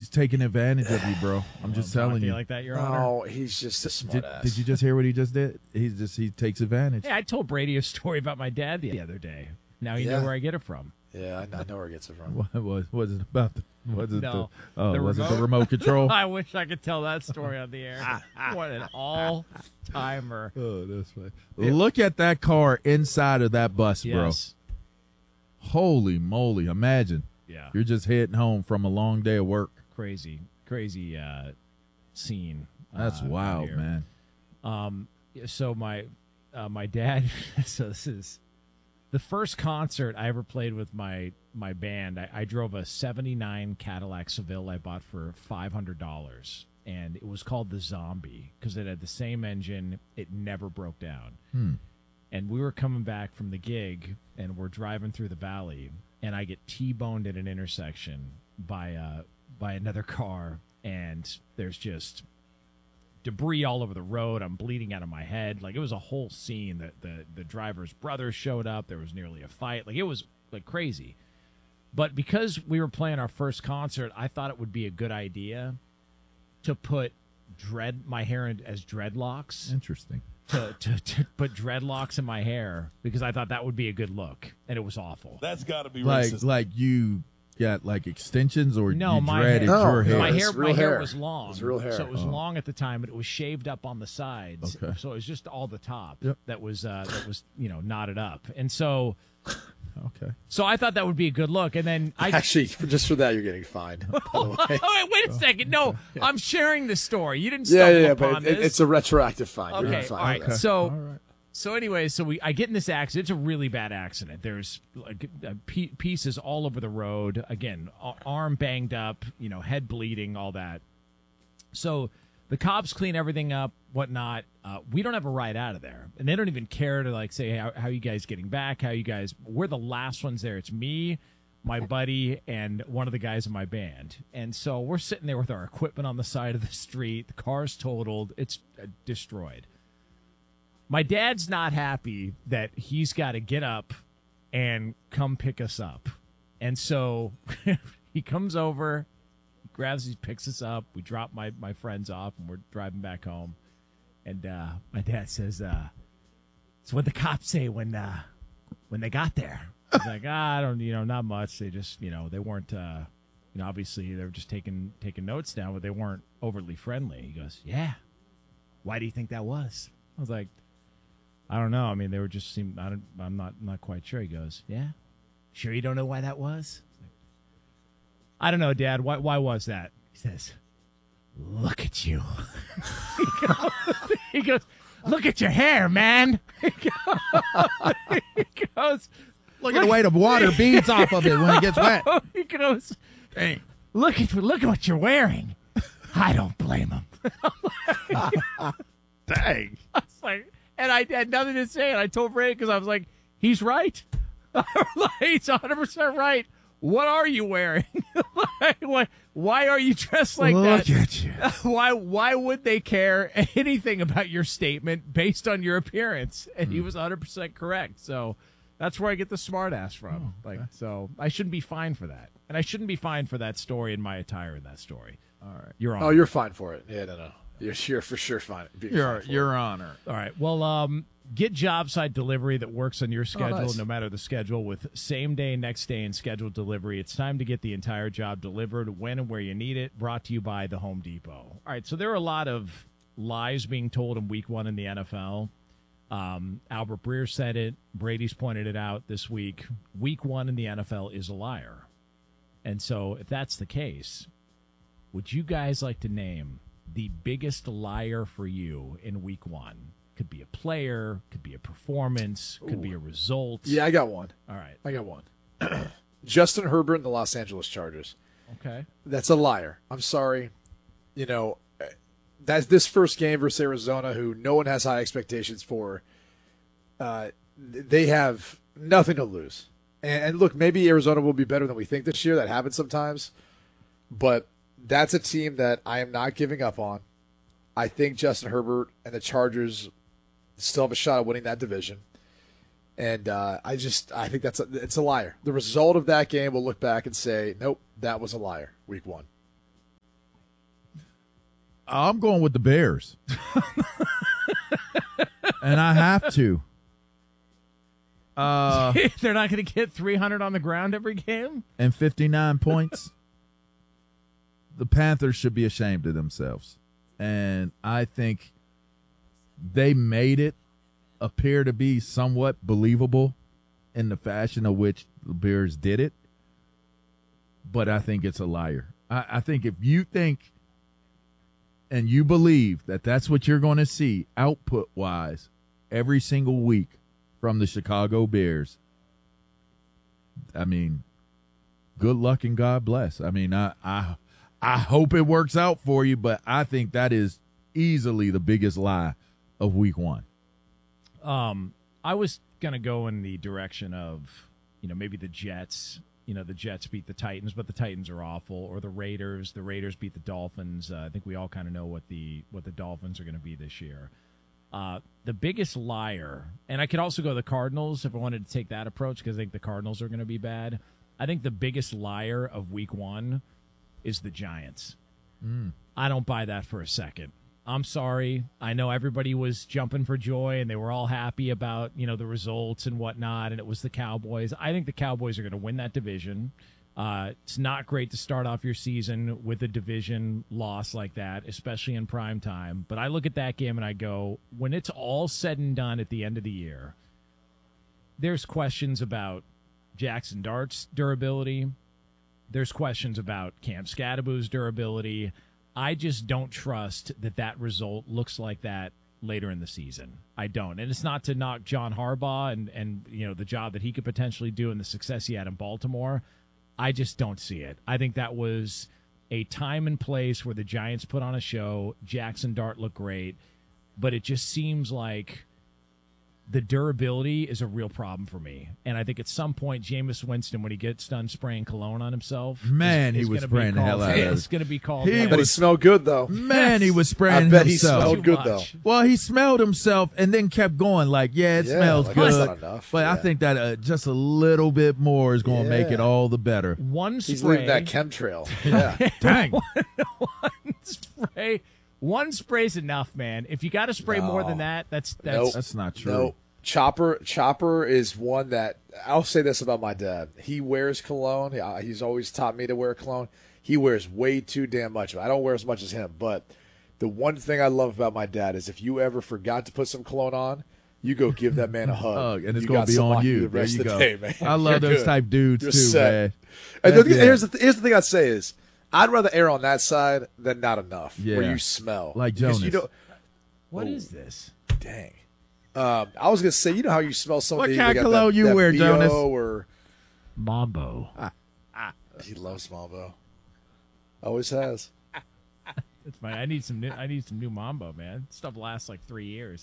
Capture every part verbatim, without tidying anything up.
he's taking advantage of you, bro. I'm just Well, telling talk to you. like that, Your Honor. No, he's just a smart Did, ass. did you just hear what he just did? He's just he takes advantage. Yeah, I told Brady a story about my dad the other day. Now you Yeah. know where I get it from. Yeah, I, I know where he gets it from. What was was it about? The, was it No, the oh the was it remote? the remote control? I wish I could tell that story on the air. What an all-timer. Oh, that's funny. Look at that car inside of that bus, Yes. bro. Holy moly! Imagine Yeah. you're just heading home from a long day of work. Crazy, crazy uh, scene. That's uh, wild, here. man. Um, so my uh, my dad. So this is the first concert I ever played with my my band. I, I drove a seventy-nine Cadillac Seville I bought for five hundred dollars, and it was called the Zombie because it had the same engine. It never broke down. Hmm. And we were coming back from the gig, and we're driving through the valley, and I get T-boned at an intersection by uh by another car, and there's just debris all over the road. I'm bleeding out of my head. Like, it was a whole scene. That the the driver's brother showed up. There was nearly a fight. Like, it was like crazy. But because we were playing our first concert, I thought it would be a good idea to put dread my hair in, as dreadlocks. Interesting. To, to, to put dreadlocks in my hair because I thought that would be a good look, and it was awful. That's got to be Like racist. like you got like extensions or No, you my dreaded hair. No, your hair? My It's hair, real my hair hair. was long. It's real hair. So it was Oh. long at the time, but it was shaved up on the sides. Okay. So it was just all the top Yep. that was uh, that was you know knotted up, and so Okay. so I thought that would be a good look, and then I Actually, for, just for that, you're getting fined. by the way. oh, wait, wait a second. No, I'm sharing the story. You didn't Yeah, stumble yeah, yeah, upon but it, this. it's a retroactive fine. You're Okay, getting fined all right. for that. So, All right. so anyway, so we I get in this accident. It's a really bad accident. There's like uh, pe- pieces all over the road. Again, a- arm banged up, you know, head bleeding, all that. So the cops clean everything up, whatnot. Uh, we don't have a ride out of there, and they don't even care to like say, hey, how, how you guys getting back? How you guys? We're the last ones there. It's me, my buddy, and one of the guys in my band. And so we're sitting there with our equipment on the side of the street. The car's totaled. It's uh, destroyed. My dad's not happy that he's got to get up and come pick us up. And so he comes over, grabs, he picks us up. We drop my, my friends off, and we're driving back home. And uh, my dad says, uh, "So what the cops say when uh, when they got there?" He's like, ah, "I don't, you know, not much. They just, you know, they weren't, uh, you know, obviously they were just taking taking notes down, but they weren't overly friendly." He goes, "Yeah. Why do you think that was?" I was like, "I don't know. I mean, they were just seem. I don't. I'm not not quite sure." He goes, "Yeah. Sure, you don't know why that was?" I was like, I don't know, Dad. Why why was that? He says, "Look at you." he, goes, he goes, "Look at your hair, man." He goes, he goes Look at the way the water beads off of it when it gets wet. he goes, Dang. "Look at look at what you're wearing." I don't blame him. Dang. I was like, and I had nothing to say, and I told Ray because I was like, "He's right. He's one hundred percent right. What are you wearing? like, why, why are you dressed like Look that? at you. Why why would they care anything about your statement based on your appearance?" And he was one hundred percent correct. So that's where I get the smart ass from. Oh, Like, so I shouldn't be fined for that, and I shouldn't be fined for that story and my attire in that story. All right. You're on. Oh, you're fine for it. Yeah, no, no. You're, you're for sure fine. Being Your fine for your it. honor. All right. Well, um, get job site delivery that works on your schedule, nice. no matter the schedule, with same day, next day, and scheduled delivery. It's time to get the entire job delivered when and where you need it. Brought to you by the Home Depot. All right. So there are a lot of lies being told in Week One in the N F L. Um, Albert Breer said it. Brady's pointed it out this week. Week One in the N F L is a liar. And so, if that's the case, would you guys like to name the biggest liar for you in Week One? Could be a player, could be a performance, could be a result. Yeah, I got one. All right. I got one. Justin Herbert and the Los Angeles Chargers. Okay. That's a liar. I'm sorry. You know, that's this first game versus Arizona, who no one has high expectations for. Uh, they have nothing to lose. And, and look, maybe Arizona will be better than we think this year. That happens sometimes. But that's a team that I am not giving up on. I think Justin Herbert and the Chargers still have a shot at winning that division. And uh, I just I think that's a, it's a liar. The result of that game, we'll look back and say, nope, that was a liar. Week one. I'm going with the Bears. And I have to. Uh, They're not going to get three hundred on the ground every game? And fifty-nine points. The Panthers should be ashamed of themselves. And I think they made it appear to be somewhat believable in the fashion of which the Bears did it. But I think it's a liar. I, I think if you think and you believe that that's what you're going to see output-wise every single week from the Chicago Bears, I mean, good luck and God bless. I mean, I, I, I hope it works out for you, but I think that is easily the biggest lie of week one. Um, I was going to go in the direction of, you know, maybe the Jets. You know, the Jets beat the Titans, but the Titans are awful. Or the Raiders. The Raiders beat the Dolphins. Uh, I think we all kind of know what the what the Dolphins are going to be this year. Uh, the biggest liar, and I could also go the Cardinals if I wanted to take that approach because I think the Cardinals are going to be bad. I think the biggest liar of week one is the Giants. Mm. I don't buy that for a second. I'm sorry. I know everybody was jumping for joy and they were all happy about, you know, the results and whatnot, and it was the Cowboys. I think the Cowboys are going to win that division. Uh, it's not great to start off your season with a division loss like that, especially in prime time. But I look at that game and I go, when it's all said and done at the end of the year, there's questions about Jackson Dart's durability. There's questions about Cam Scadaboo's durability. I just don't trust that that result looks like that later in the season. I don't. And it's not to knock John Harbaugh and, and you know the job that he could potentially do and the success he had in Baltimore. I just don't see it. I think that was a time and place where the Giants put on a show. Jackson Dart looked great. But it just seems like the durability is a real problem for me. And I think at some point, Jameis Winston, when he gets done spraying cologne on himself, Man, is, he is was gonna spraying be the hell called- out of it. It's going to be called. He I bet he was- smelled good, though. Man, he was spraying I bet he himself. smelled Too good, much. though. Well, he smelled himself and then kept going like, yeah, it Yeah, smells like, good. that's not enough. But I Yeah. think that uh, just a little bit more is going to make Yeah. it all the better. One He's spray. leaving that chemtrail. Yeah. Dang. one spray. One spray's enough, man. If you got to spray more than No. that, that's that's Nope. That's not true. No, Chopper. Chopper is one that I'll say this about my dad. He wears cologne. He- He's always taught me to wear cologne. He wears way too damn much. I don't wear as much as him, but the one thing I love about my dad is if you ever forgot to put some cologne on, you go give that man a hug. Hug, and it's You going got to be some on you. the There rest you of the go. day, man. I love You're those good. type dudes You're too, set. man. And Heck the- yeah. here's the th- here's the thing I'd say is I'd rather err on that side than not enough. Where Yeah. you smell Like Because You Jonas. know, what Oh. is this? dang. Um, I was gonna say, you know how you smell some What of the, kind they of got cologne that, you that wear, B O Jonas? Or Mambo. he loves Mambo. Always has. That's fine. I need some new. I need some new Mambo, man. Stuff lasts like three years.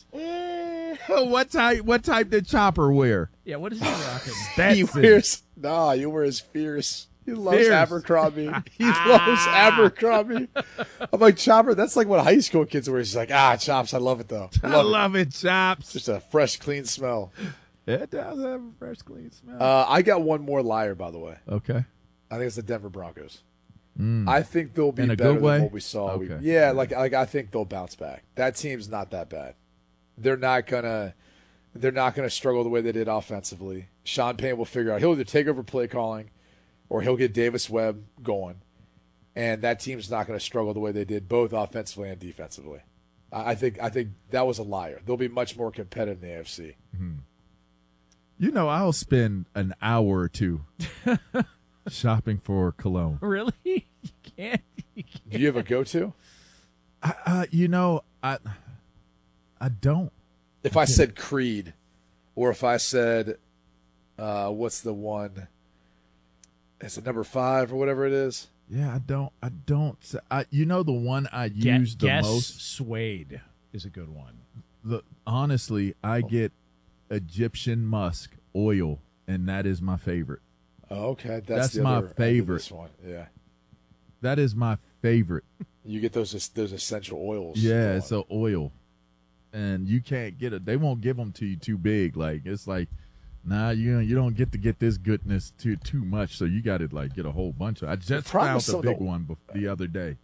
what type? What type did Chopper wear? Yeah. What is he rocking? He Stetson. wears nah. He wears fierce. He loves Fierce. Abercrombie. He loves Abercrombie. I'm like Chopper. That's like what high school kids wear. He's like, ah, Chops. I love it though. I I love, it. love it, Chops. Just a fresh, clean smell. It does have a fresh, clean smell. Uh, I got one more liar, by the way. okay. I think it's the Denver Broncos. Mm. I think they'll be In a better good way? than what we saw. We- Okay. yeah, like like I think they'll bounce back. That team's not that bad. They're not gonna they're not gonna struggle the way they did offensively. Sean Payne will figure out he'll either take over play calling or he'll get Davis Webb going. And that team's not gonna struggle the way they did both offensively and defensively. I I think I think that was a liar. They'll be much more competitive in the A F C. You know, I'll spend an hour or two shopping for cologne. Really? You can't. You can't. Do you have a go to? I, uh, you know, I, I don't. If I said Creed, or if I said, uh, what's the one? Is it number five or whatever it is? Yeah, I don't. I don't. I, you know, the one I Gu- use the Guess most. Suede is a good one. The honestly, I get Egyptian musk oil, and that is my favorite. Oh, okay, that's, That's the my other end of favorite. This one, yeah. That is my favorite. You get those those essential oils. Yeah, going. it's a oil, and you can't get it. They won't give them to you too big. Like it's like, nah, you you don't get to get this goodness too too much. So you got to like get a whole bunch of. I just problem found with the some of big the- one bef- the other day.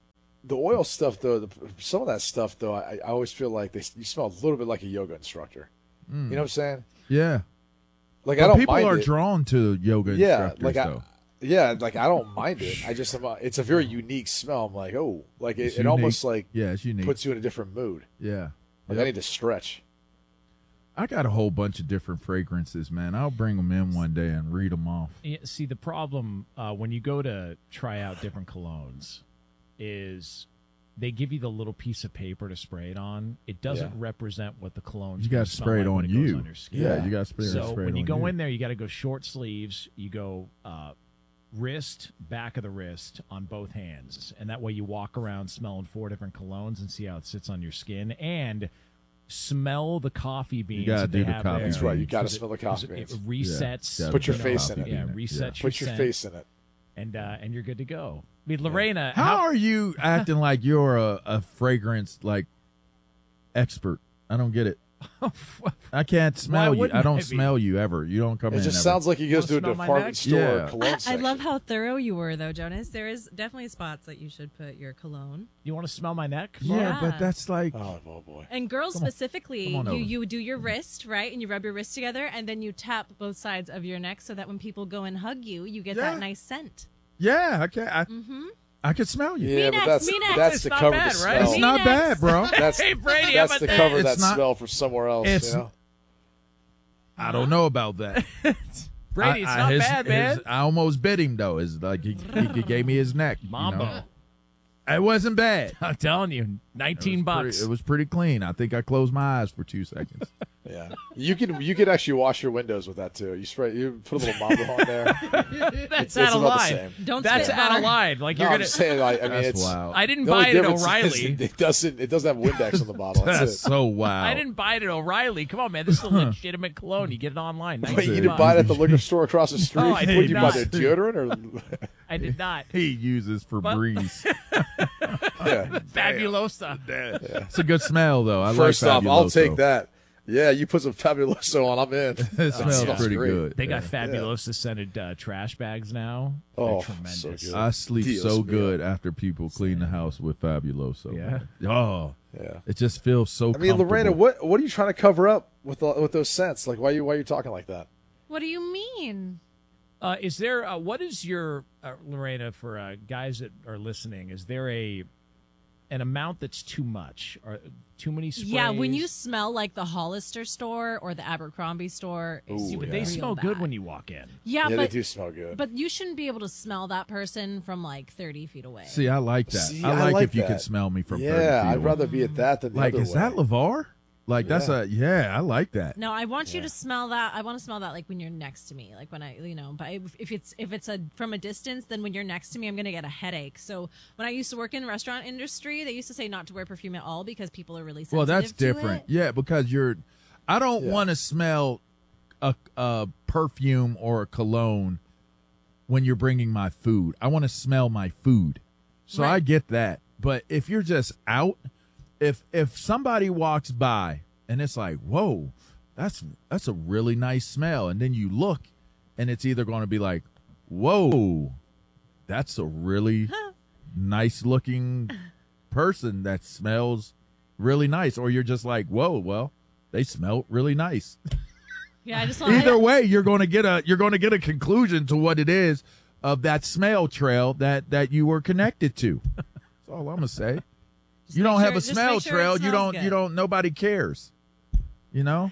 the oil stuff though, the, some of that stuff though, I, I always feel like they you smell a little bit like a yoga instructor. Mm. You know what I'm saying? Yeah. Like But I don't people mind are it. drawn to yoga Yeah, instructors, like I, though. yeah, like I don't mind it. I just it's a very unique smell. I'm like, oh, like it, It's it unique. almost like Yeah, it's unique. puts you in a different mood. yeah. Like Yep. I need to stretch. I got a whole bunch of different fragrances, man. I'll bring them in one day and read them off. Yeah, see, the problem uh, when you go to try out different colognes is they give you the little piece of paper to spray it on. It doesn't Yeah. represent what the cologne's You gonna got to smell spray it like when on it goes you. on your skin. Yeah, Yeah. you got to spray, So spray when it you on go you. in there, you got to go short sleeves. You go uh, wrist, back of the wrist on both hands, and that way you walk around smelling four different colognes and see how it sits on your skin and smell the coffee beans. gotta that they do the have coffee there. beans. That's right. You got to 'Cause it- smell the 'cause coffee It beans. resets. Yeah, Put your gotta face put in the it. Yeah, coffee resets Yeah. your Put your scent, face in it. and uh, and you're good to go. I mean, Lorena, How are you acting like you're a, a fragrance like expert? I don't get it. I can't smell you. wouldn't I don't I be? smell you ever. You don't come It in. just ever. sounds like he goes to a Wanna smell my department neck? store Yeah. cologne I, I section. love how thorough you were, though, Jonas. There is definitely spots that you should put your cologne. you want to smell my neck? Yeah, Yeah. but that's like Oh, oh boy. And girls Come on. specifically, Come on you, over. you do your wrist, right? And you rub your wrist together, and then you tap both sides of your neck so that when people go and hug you, you get Yeah. that nice scent. yeah. I can. I, Mm-hmm. I can smell you. Yeah, Me but next, that's me next. that's It's to not cover bad, the right? smell. It's Me not next. bad, bro. That's Hey, Brady, how that's about to that? cover It's that not- smell from somewhere else. It's- You know? I don't know about that. Brady, it's I, I- not his- bad, man. his- I almost bit him though. Is like he, he, he gave me his neck. you Mambo. know? It wasn't bad. I'm telling you, nineteen It was bucks. Pretty, it was pretty clean. I think I closed my eyes for two seconds. Yeah, you can you could actually wash your windows with that too. You spray, you put a little Mambo on there. That's It's, out it's of about the line. same. Don't That's spit out of hard. line. Like No, you're I'm gonna. saying, like, I mean, That's it's wild. I didn't the only buy it at difference is O'Reilly. It, it doesn't it doesn't have Windex on the bottle. That's, That's it. so wild. I didn't buy it at O'Reilly. Come on, man. This is a legitimate cologne. You get it online. Wait, you nineteen didn't bucks. buy it at the liquor store across the street? No, I did What, you buy not. their deodorant or I did not. He uses Febreze. yeah. Fabulosa. It's a good smell though. I First like off, I'll Fabuloso. take that. Yeah, you put some Fabuloso on, I'm in. It smells yeah. pretty great. good. They got Yeah. Fabulosa scented uh, trash bags now. They're Oh, tremendous. so good. I sleep Dios so mio. good after people clean the house with Fabuloso. Yeah. man. Oh, Yeah. it just feels so. I mean, Lorena, comfortable. what what are you trying to cover up with the, with those scents? Like, why you why are you talking like that? What do you mean? Uh, is there? Uh, what is your uh, Lorena for uh, guys that are listening? Is there a an amount that's too much or too many sprays? Yeah, when you smell like the Hollister store or the Abercrombie store, it's Ooh, but yeah. they real smell bad. good when you walk in. Yeah, Yeah, they but do smell good. but you shouldn't be able to smell that person from like thirty feet away. See, I like that. See, I I like, like if you that. can smell me from thirty yeah, feet I'd away. rather be at that than the Like, other is way. that LeVar? Like, that's Yeah. a yeah. I like that. No, I want you Yeah. to smell that. I want to smell that like when you're next to me, like when I, you know. But if, if it's if it's a from a distance, then when you're next to me, I'm gonna get a headache. So when I used to work in the restaurant industry, they used to say not to wear perfume at all because people are really sensitive. Well, that's to different. it. Yeah, because you're. I don't Yeah. want to smell a, a perfume or a cologne when you're bringing my food. I want to smell my food. So I Right. get that. But if you're just out, if if somebody walks by and it's like, whoa, that's that's a really nice smell, and then you look, and it's either going to be like, whoa, that's a really nice looking person that smells really nice, or you're just like, whoa, well, they smell really nice. Yeah, I just want Either way, you're going to get a you're going to get a conclusion to what it is of that smell trail that that you were connected to. That's all I'm gonna say. Just You make don't have sure- a just smell make sure it trail. You smells don't. good. You don't. Nobody cares. You know,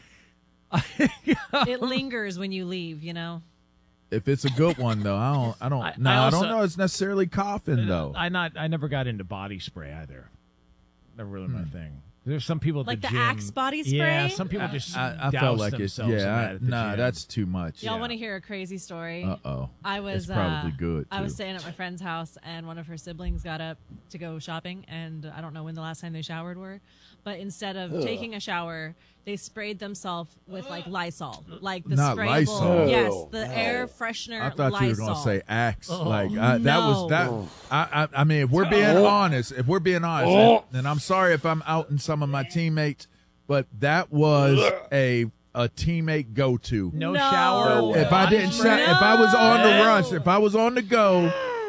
It lingers when you leave. You know. if it's a good one though, I don't. I don't. I- no, I I, also- don't know. It's necessarily coughing though. I not. I never got into body spray either. Never really my thing. There's some people at Like the, the gym. Axe body Yeah, spray? some people just I, I douse felt like it's themselves in yeah. that I, at the nah, gym. that's too much. Y'all Yeah. want to hear a crazy story? Uh oh. I was It's probably uh, good. I was too. staying at my friend's house, and one of her siblings got up to go shopping, and I don't know when the last time they showered were, but instead of Ugh. taking a shower, they sprayed themselves with like Lysol, like the Not sprayable. Lysol. Yes, Oh, the no. air freshener. I thought Lysol. you were going to say axe. Oh. like I, that No. was that. I, I I mean, if we're being honest, if we're being honest, Oh. and, and I'm sorry if I'm outing some of my teammates, but that was a a teammate go to. no, No. shower. No way. If I body didn't, spray. sha- if I was on the No. rush, if I was on the go,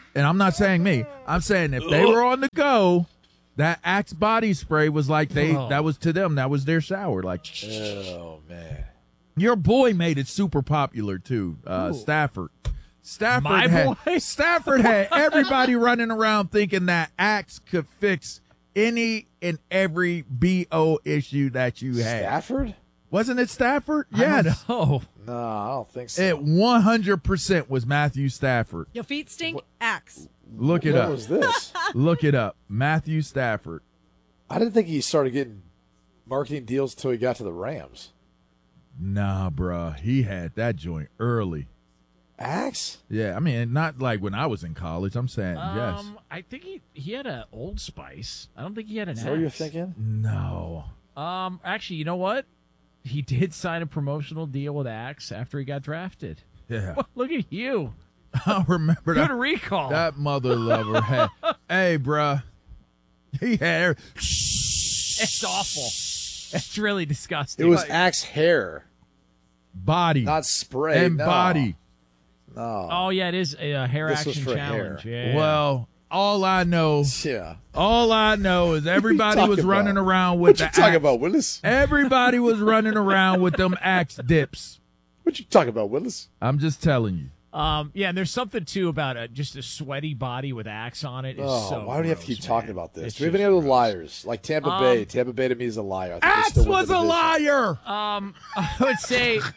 and I'm not saying me. I'm saying if they were on the go, that Axe body spray was like they Oh. that was to them. That was their shower. Like Oh man. your boy made it super popular too. Uh, Stafford. Stafford My had boy? Stafford had everybody running around thinking that Axe could fix any and every B O issue that you had. Stafford? Wasn't it Stafford? I don't Yes. know. No, I don't think so. It one hundred percent was Matthew Stafford. Your feet stink. Axe. Look it what up. was this? Look it up. Matthew Stafford. I didn't think he started getting marketing deals until he got to the Rams. Nah, bruh. He had that joint early. Axe? Yeah, I mean, not like when I was in college. I'm saying yes. Um, I think he he had a Old Spice. I don't think he had an Is that what you're Axe. thinking? No. Um, actually, you know what? He did sign a promotional deal with Axe after he got drafted. Yeah. Look at you. I remember Good that. recall. That mother lover had. Hey, bruh. He had. It's awful. It's really disgusting. It was Axe hair, Body. not spray. and no. body. No. Oh yeah, it is a uh, hair This was action for challenge. hair. Yeah. Well, all I know, Yeah. all I know is everybody talking was running about? around with What you the talking axe. about, Willis? Everybody was running around with them axe dips. What you talking about, Willis? I'm just telling you. um, yeah, and there's something too about a, just a sweaty body with Axe on it. Is Oh, so why do we have to gross, keep talking man. about this? It's Do we have any just other gross. liars? Like Tampa Um, Bay. Tampa Bay to me is a liar. I think they Axe still win was the a division. liar. Um, I would say, uh,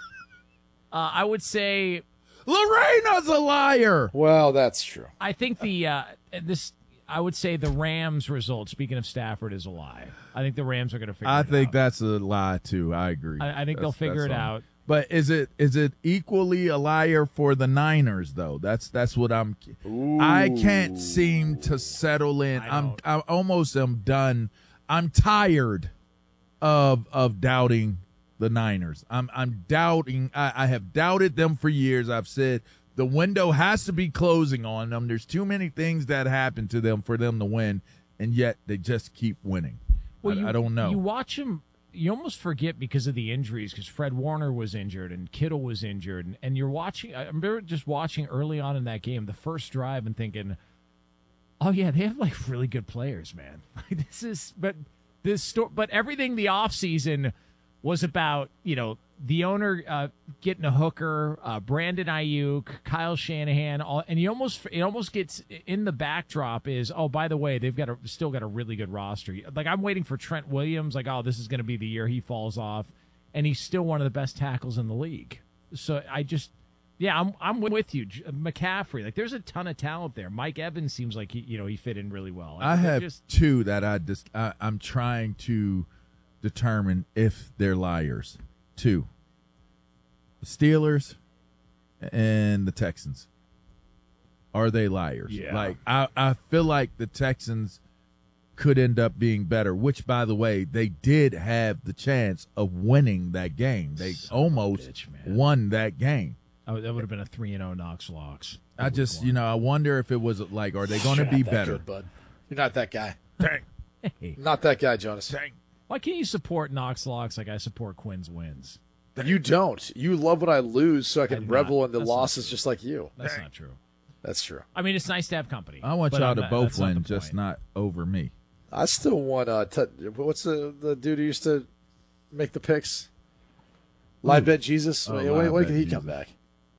I would say, Lorena's a liar. Well, that's true. I think the uh, this. I would say the Rams result. Speaking of Stafford, is a lie. I think the Rams are going to figure. I it think out. that's a lie too. I agree. I, I think they'll That's- figure it that's all. out. But is it is it equally a liar for the Niners though? That's that's what I'm. I can't seem to settle in. I I'm don't. I almost am done. I'm tired of of doubting the Niners. I'm I'm doubting. I, I have doubted them for years. I've said the window has to be closing on them. There's too many things that happen to them for them to win, and yet they just keep winning. Well, I, you, I don't know. You watch them. You almost forget because of the injuries, because Fred Warner was injured and Kittle was injured, and, and you're watching. I remember just watching early on in that game, the first drive, and thinking, "Oh yeah, they have like really good players, man. Like, this is." But this sto- but everything the offseason was about, you know, the owner uh, getting a hooker, uh, Brandon Ayuk, Kyle Shanahan, all, and you almost it almost gets in the backdrop is, oh, by the way, they've got a still got a really good roster. Like, I'm waiting for Trent Williams. Like, oh, this is going to be the year he falls off, and he's still one of the best tackles in the league. So I just, yeah, I'm I'm with you, J- McCaffrey. Like, there's a ton of talent there. Mike Evans seems like he you know he fit in really well. Like, I they're have just, two that I just I, I'm trying to determine if they're liars. Two. The Steelers and the Texans. Are they liars? Yeah. Like I, I feel like the Texans could end up being better, which by the way, they did have the chance of winning that game. They Son of a almost bitch, man. won that game. oh, that would have been a three and zero Knox Locks. I just, you know, I wonder if it was like, are they going to You're be not that better? good, bud. You're not that guy. Dang, Hey, Not that guy, Jonas. dang. why can't you support Knox Locks like I support Quinn's wins? You don't. You love when I lose so I I can do revel not. in the That's not losses true. just like you. That's not true. That's true. I mean, it's nice to have company. I want but y'all I'm to not- both that's not win, the just point. not over me. I still want uh t- what's the the dude who used to make the picks? Live bet Jesus. Oh, when Live when Bet can he Jesus. come back?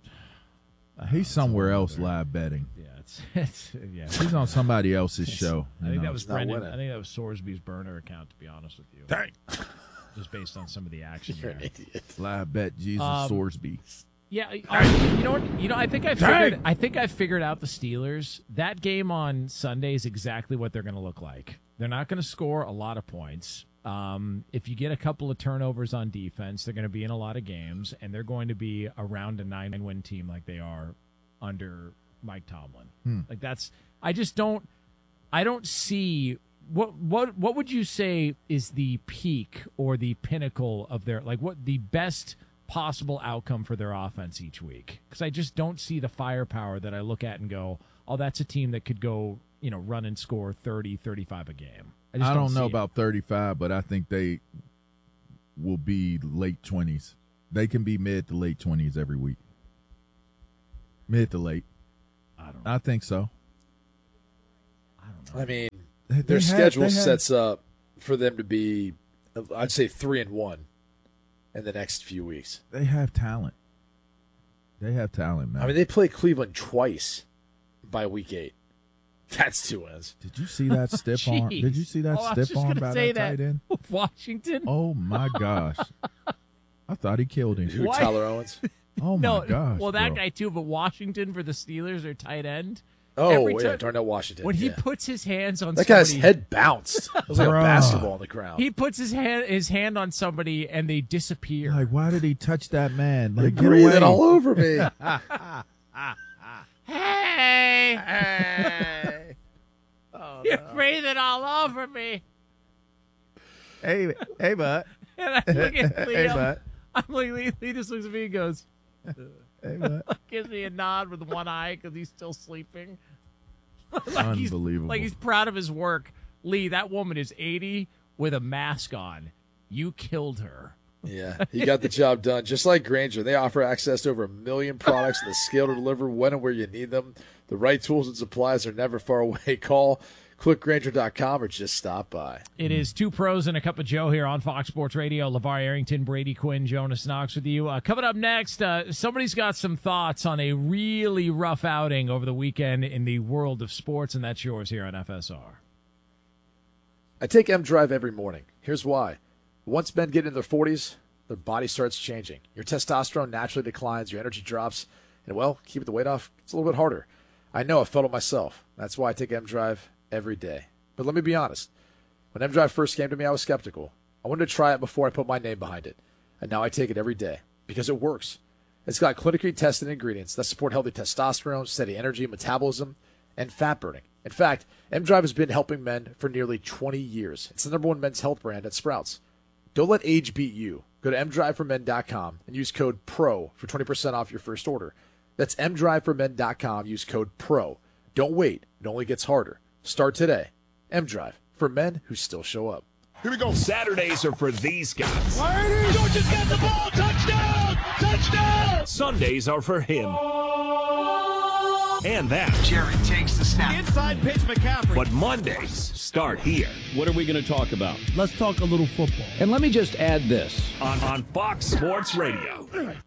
He's somewhere else live betting. Yeah, it's, it's yeah. He's on somebody else's show. I you think know. that was not Brendan. winning. I think that was Sorsby's burner account. To be honest with you, Dang. just based on some of the action You're there. an idiot. Live bet Jesus Um, Sorsby. Yeah, I- you know what? You know, I think I figured. Dang. I think I figured out the Steelers. That game on Sunday is exactly what they're going to look like. They're not going to score a lot of points. Um, if you get a couple of turnovers on defense, they're going to be in a lot of games, and they're going to be around a nine-win team like they are under Mike Tomlin. Like that's. I just don't. I don't see. What what what would you say is the peak or the pinnacle of their, like, what the best possible outcome for their offense each week? Because I just don't see the firepower that I look at and go, oh, that's a team that could go, you know, run and score thirty, thirty-five a game. I, just I don't know see it. about thirty-five, but I think they will be late twenties. They can be mid to late twenties every week. Mid to late. I don't know. I think so. I don't know. I mean, They- their they had- schedule they had- sets up for them to be, I'd say, three and one in the next few weeks. They have talent. They have talent, man. I mean, they play Cleveland twice by week eight. That's two wins. Did you see that stiff arm? Jeez. Did you see that Oh, I was stiff just arm gonna by say that tight end? Washington? Oh my gosh! I thought he killed him. Who, Why- Tyler Owens? Oh no, my gosh! well, that bro. guy too, but Washington for the Steelers, their tight end. Oh, Every yeah, time- Darnell Washington. When he yeah. puts his hands on That guy's somebody, head bounced. It was like a Bruh. basketball on the ground. he puts his hand his hand on somebody and they disappear. Like, why did he touch that man? They Like, get breathing away! all over me. Hey, Hey. you're breathing all over me. Hey, hey, bud. And I look at Liam. Hey, bud. I'm like, Lee, Lee just looks at me and goes, Hey, bud. gives me a nod with one eye because he's still sleeping. like he's, Unbelievable. like he's proud of his work. Lee, that woman is eighty with a mask on. You killed her. Yeah, he got the job done. Just like Grainger, they offer access to over a million products and the scale to deliver when and where you need them. The right tools and supplies are never far away. Call, click Grainger dot com, or just stop by. It is two pros and a cup of Joe here on Fox Sports Radio. LeVar Arrington, Brady Quinn, Jonas Knox with you. Uh, coming up next, uh, somebody's got some thoughts on a really rough outing over the weekend in the world of sports, and that's yours here on F S R. I take M Drive every morning. Here's why. Once men get in their forties, their body starts changing. Your testosterone naturally declines, your energy drops, and, well, keeping the weight off, it's a little bit harder. I know, I felt it myself. That's why I take M Drive every day. But let me be honest. When M Drive first came to me, I was skeptical. I wanted to try it before I put my name behind it. And now I take it every day because it works. It's got clinically tested ingredients that support healthy testosterone, steady energy, metabolism, and fat burning. In fact, M Drive has been helping men for nearly twenty years. It's the number one men's health brand at Sprouts. Don't let age beat you. Go to m drive for men dot com and use code PRO for twenty percent off your first order. That's m drive for men dot com. Use code PRO. Don't wait. It only gets harder. Start today. M-Drive, for men who still show up. Here we go. Saturdays are for these guys. Georgia's got the ball. Touchdown! Touchdown! Sundays are for him. And that. Jared takes the snap. Inside pitch, McCaffrey. But Mondays start here What are we going to talk about? Let's talk a little football. And let me just add this. on, on Fox Sports Radio.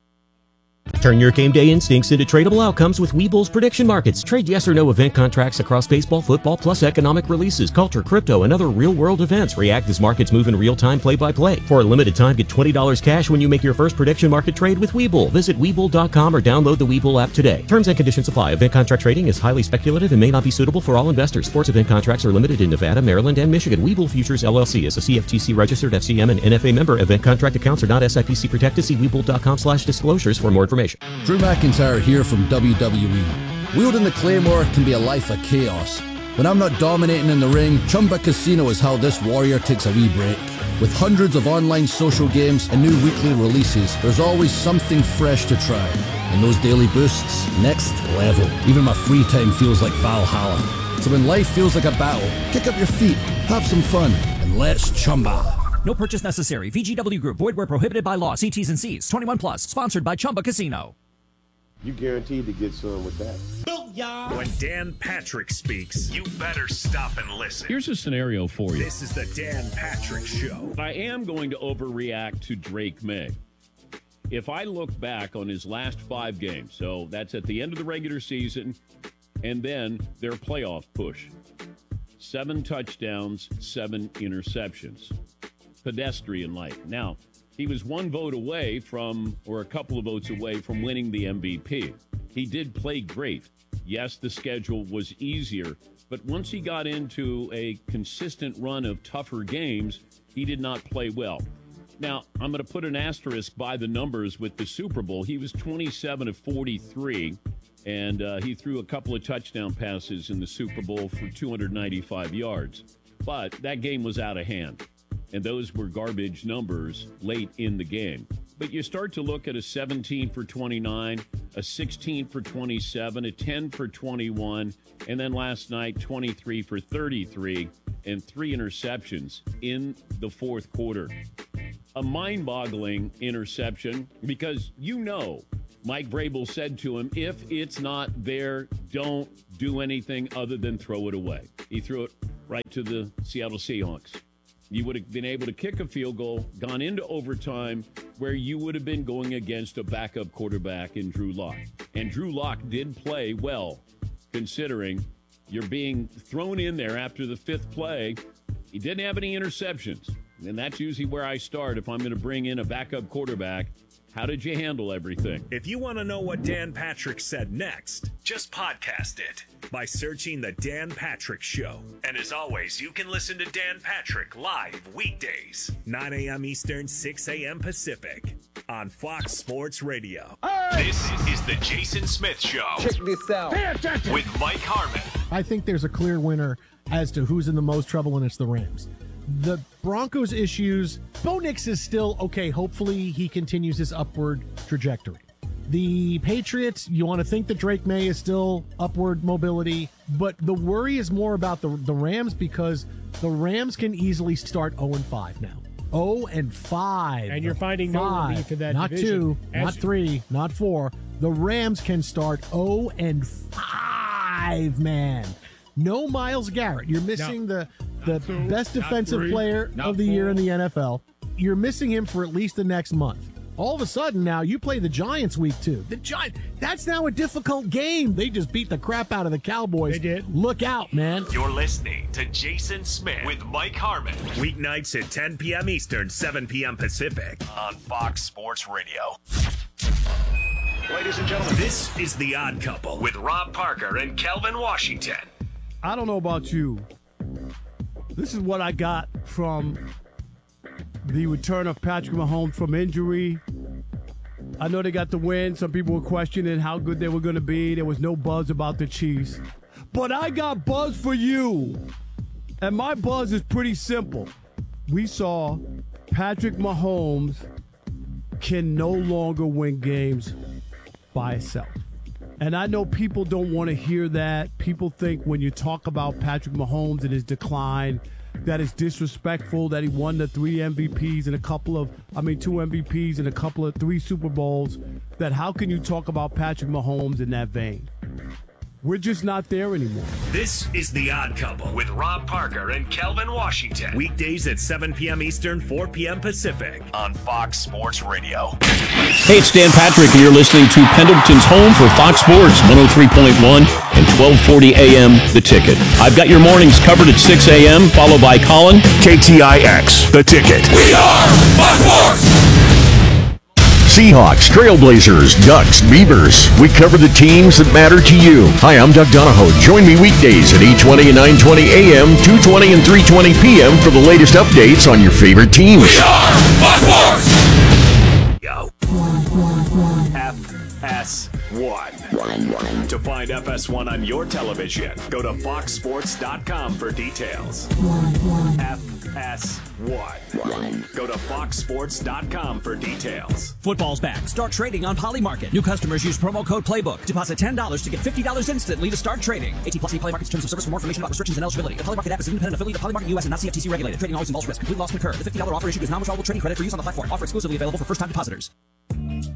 Turn your game day instincts into tradable outcomes with Webull's prediction markets. Trade yes or no event contracts across baseball, football, plus economic releases, culture, crypto, and other real-world events. React as markets move in real time, play-by-play. For a limited time, get twenty dollars cash when you make your first prediction market trade with Webull. Visit Webull dot com or download the Webull app today. Terms and conditions apply. Event contract trading is highly speculative and may not be suitable for all investors. Sports event contracts are limited in Nevada, Maryland, and Michigan. Webull Futures, L L C is a C F T C-registered F C M and N F A member. Event contract accounts are not S I P C protected. See Webull dot com slash disclosures for more information. Drew McIntyre here from W W E. Wielding the Claymore can be a life of chaos. When I'm not dominating in the ring, Chumba Casino is how this warrior takes a wee break. With hundreds of online social games and new weekly releases, there's always something fresh to try. And those daily boosts, next level. Even my free time feels like Valhalla. So when life feels like a battle, kick up your feet, have some fun, and let's Chumba. No purchase necessary. V G W Group. Void where prohibited by law. See T's and C's. twenty-one plus. Sponsored by Chumba Casino. You guaranteed to get some with that. When Dan Patrick speaks, you better stop and listen. Here's a scenario for you. This is the Dan Patrick Show. I am going to overreact to Drake May. If I look back on his last five games, so that's at the end of the regular season, and then their playoff push. Seven touchdowns, seven interceptions. Pedestrian-like. Now, he was one vote away from, or a couple of votes away from winning the M V P. He did play great. Yes, the schedule was easier, but once he got into a consistent run of tougher games, he did not play well. Now, I'm going to put an asterisk by the numbers with the Super Bowl. He was twenty-seven of forty-three, and uh, he threw a couple of touchdown passes in the Super Bowl for two hundred ninety-five yards. But that game was out of hand. And those were garbage numbers late in the game. But you start to look at a seventeen for twenty-nine, a sixteen for twenty-seven, a ten for twenty-one, and then last night, twenty-three for thirty-three, and three interceptions in the fourth quarter. A mind-boggling interception because you know Mike Vrabel said to him, if it's not there, don't do anything other than throw it away. He threw it right to the Seattle Seahawks. You would have been able to kick a field goal, gone into overtime, where you would have been going against a backup quarterback in Drew Lock. And Drew Lock did play well, considering you're being thrown in there after the fifth play. He didn't have any interceptions. And that's usually where I start if I'm going to bring in a backup quarterback. How did you handle everything? If you want to know what Dan Patrick said next, just podcast it by searching The Dan Patrick Show. And as always, you can listen to Dan Patrick live weekdays, nine a.m. Eastern, six a.m. Pacific, on Fox Sports Radio. Hey! This is The Jason Smith Show. Check this out. Pay attention. With Mike Harmon. I think there's a clear winner as to who's in the most trouble, and it's the Rams. The Broncos' issues, Bo Nix is still okay. Hopefully he continues his upward trajectory. The Patriots, you want to think that Drake May is still upward mobility, but the worry is more about the, the Rams because the Rams can easily start oh and five now. oh and five. And you're finding five, no relief in that not division. two, As not three, not four. The Rams can start oh and five, man. No Myles Garrett. You're missing no. the the two, best defensive three, player of the four. year in the N F L. You're missing him for at least the next month. All of a sudden now you play the Giants week two. The Giants, that's now a difficult game. They just beat the crap out of the Cowboys. They did. Look out, man. You're listening to Jason Smith with Mike Harmon. Weeknights at ten p.m. Eastern, seven p.m. Pacific on Fox Sports Radio. Ladies and gentlemen, this is The Odd Couple with Rob Parker and Kelvin Washington. I don't know about you. This is what I got from the return of Patrick Mahomes from injury. I know they got the win. Some people were questioning how good they were going to be. There was no buzz about the Chiefs. But I got buzz for you. And my buzz is pretty simple. We saw Patrick Mahomes can no longer win games by itself. And I know people don't want to hear that. People think when you talk about Patrick Mahomes and his decline, that it's disrespectful that he won the three M V Ps and a couple of, I mean, two M V Ps and a couple of three Super Bowls, that how can you talk about Patrick Mahomes in that vein? We're just not there anymore. This is The Odd Couple with Rob Parker and Kelvin Washington. Weekdays at seven p.m. Eastern, four p.m. Pacific on Fox Sports Radio. Hey, it's Dan Patrick, and you're listening to Pendleton's home for Fox Sports, one oh three point one and twelve forty a.m. The Ticket. I've got your mornings covered at six a.m., followed by Colin. K T I X, The Ticket. We are Fox Sports! Seahawks, Trailblazers, Ducks, Beavers. We cover the teams that matter to you. Hi, I'm Doug Donahoe. Join me weekdays at eight twenty and nine twenty a.m., two twenty and three twenty p.m. for the latest updates on your favorite teams. We are Fox Sports! Yo. F S one. To find F S one on your television, go to fox sports dot com for details. F S one. Go to fox sports dot com for details. Football's back. Start trading on Polymarket. New customers use promo code Playbook. Deposit ten dollars to get fifty dollars instantly to start trading. eighteen plus Polymarket's terms of service. For more information about restrictions and eligibility. The Polymarket app is an independent affiliate of Polymarket U S and not C F T C regulated. Trading always involves risk. Complete loss concur. The fifty dollars offer issued is non-withdrawable trading credit for use on the platform. Offer exclusively available for first-time depositors.